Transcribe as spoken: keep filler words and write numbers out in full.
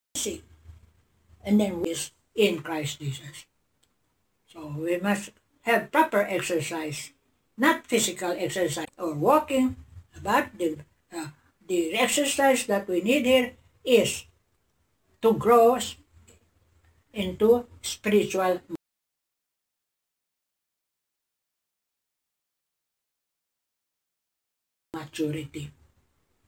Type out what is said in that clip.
sick, and then we is in Christ Jesus. So we must have proper exercise, not physical exercise or walking, but the, uh, the exercise that we need here is to grow into spiritual maturity.